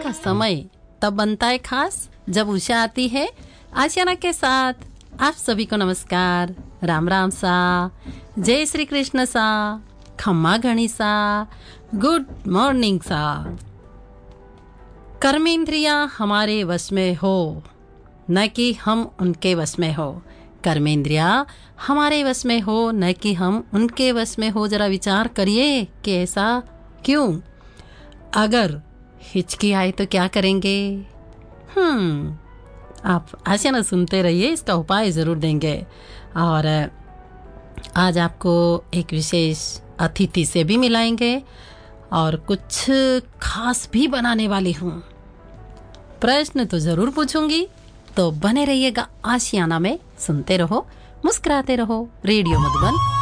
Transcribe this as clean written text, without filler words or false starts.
का समय तब बनता है खास जब उषा आती है आशियाना के साथ। आप सभी को नमस्कार, राम राम सा, जय श्री कृष्ण सा, खम्मा घणी सा, गुड मॉर्निंग सा। कर्मेंद्रियां हमारे वश में हो, न कि हम उनके वश में हो। कर्मेंद्रियां हमारे वश में हो, न कि हम उनके वश में हो। जरा विचार करिए कि ऐसा क्यों? अगर हिचकी आए तो क्या करेंगे? आप आशियाना सुनते रहिए, इसका उपाय ज़रूर देंगे। और आज आपको एक विशेष अतिथि से भी मिलाएंगे और कुछ खास भी बनाने वाली हूँ। प्रश्न तो ज़रूर पूछूंगी, तो बने रहिएगा आशियाना में। सुनते रहो, मुस्कुराते रहो। रेडियो मधुबन